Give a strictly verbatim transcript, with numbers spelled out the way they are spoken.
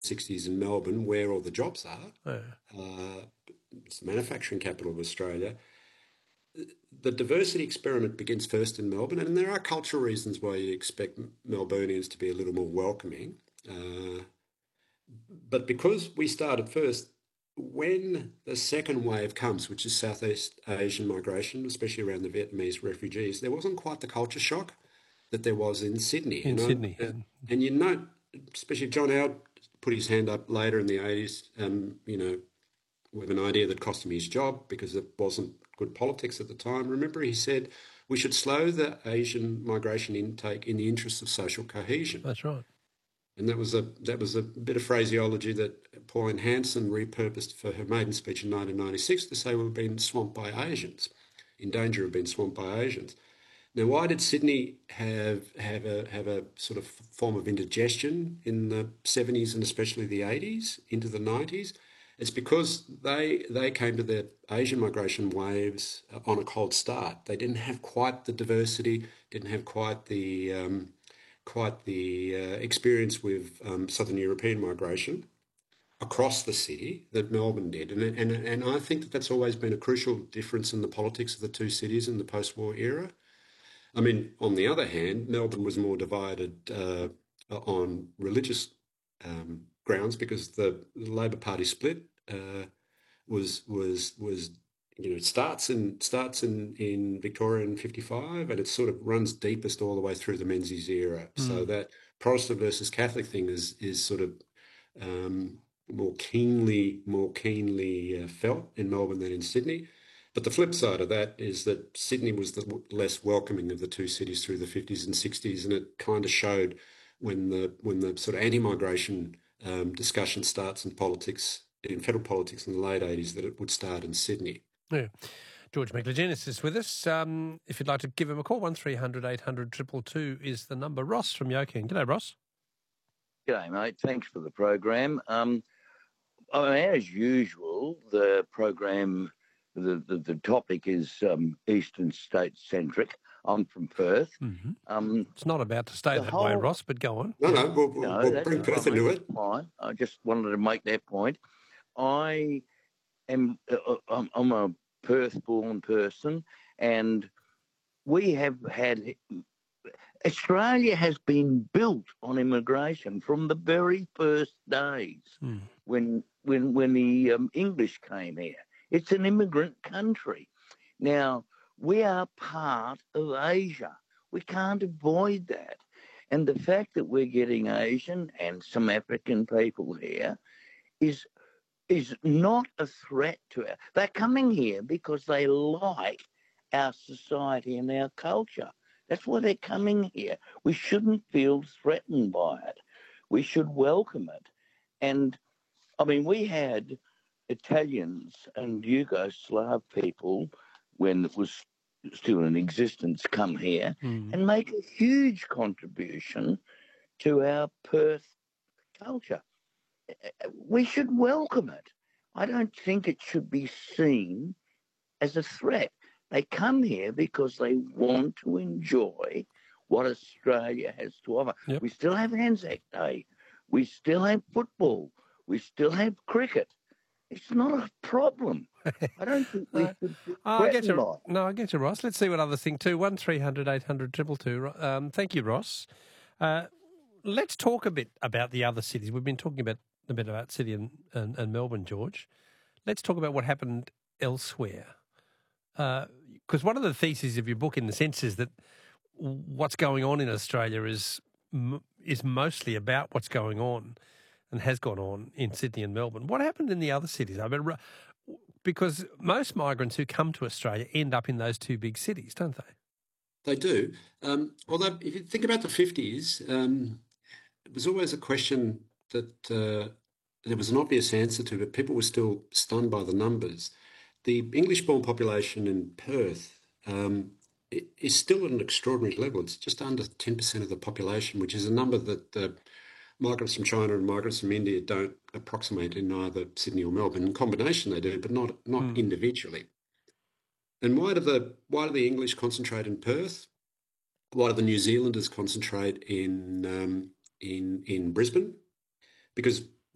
sixties in Melbourne, where all the jobs are. Yeah. Uh, it's the manufacturing capital of Australia. The diversity experiment begins first in Melbourne, and there are cultural reasons why you expect Melburnians to be a little more welcoming. Uh, but because we started first, when the second wave comes, which is Southeast Asian migration, especially around the Vietnamese refugees, there wasn't quite the culture shock that there was in Sydney. In and Sydney. I, uh, and you note, especially John Howard put his hand up later in the eighties, um, you know, with an idea that cost him his job because it wasn't good politics at the time. Remember, he said we should slow the Asian migration intake in the interests of social cohesion. That's right. And that was a that was a bit of phraseology that Pauline Hanson repurposed for her maiden speech in nineteen ninety-six to say we've been swamped by Asians, in danger of being swamped by Asians. Now, why did Sydney have have a have a sort of form of indigestion in the seventies and especially the eighties into the nineties? It's because they they came to the Asian migration waves on a cold start. They didn't have quite the diversity, didn't have quite the um, quite the uh, experience with um, Southern European migration across the city that Melbourne did. And, and, and I think that that's always been a crucial difference in the politics of the two cities in the post-war era. I mean, on the other hand, Melbourne was more divided uh, on religious um, grounds because the, the Labor Party split uh, was was was you know starts in starts in, in Victoria in fifty-five, and it sort of runs deepest all the way through the Menzies era. Mm. So that Protestant versus Catholic thing is is sort of um, more keenly more keenly uh, felt in Melbourne than in Sydney. But the flip side of that is that Sydney was the less welcoming of the two cities through the fifties and sixties, and it kind of showed when the when the sort of anti-migration um, discussion starts in politics, in federal politics in the late eighties, that it would start in Sydney. Yeah. George Megalogenis is with us. Um, if you'd like to give him a call, one three hundred eight hundred two two two is the number. Ross from Yoking. G'day, Ross. G'day, mate. Thanks for the program. Um, I mean, as usual, the program, the, the, the topic is um, Eastern State-centric. I'm from Perth. Mm-hmm. Um, it's not about to stay that whole... way, Ross, but go on. No, no, we'll, we'll, no, we'll bring Perth into it. Fine. I just wanted to make that point. I am uh, I'm, I'm a Perth-born person, and we have had... Australia has been built on immigration from the very first days mm. when when when the um, English came here. It's an immigrant country. Now, we are part of Asia. We can't avoid that. And the fact that we're getting Asian and some African people here is is not a threat to us. They're coming here because they like our society and our culture. That's why they're coming here. We shouldn't feel threatened by it. We should welcome it. And, I mean, we had Italians and Yugoslav people, when it was still in existence, come here mm. and make a huge contribution to our Perth culture. We should welcome it. I don't think it should be seen as a threat. They come here because they want to enjoy what Australia has to offer. Yep. We still have Anzac Day. We still have football. We still have cricket. It's not a problem. I don't think we no. should be oh, I get you. by. No, I get you, Ross. Let's see what others think too. one three hundred eight hundred two two two. Um, thank you, Ross. Uh, let's talk a bit about the other cities. We've been talking about a bit about Sydney and, and, and Melbourne, George. Let's talk about what happened elsewhere. Because uh, one of the theses of your book, in the sense, is that what's going on in Australia is is mostly about what's going on and has gone on in Sydney and Melbourne. What happened in the other cities? I mean, because most migrants who come to Australia end up in those two big cities, don't they? They do. Um, although, if you think about the fifties, um, it was always a question that uh, there was an obvious answer to, but people were still stunned by the numbers. The English-born population in Perth um, is still at an extraordinary level. It's just under ten percent of the population, which is a number that uh, migrants from China and migrants from India don't approximate in either Sydney or Melbourne. In combination they do, but not not mm. individually. And why do the why do the English concentrate in Perth? Why do the New Zealanders concentrate in um, in in Brisbane? Because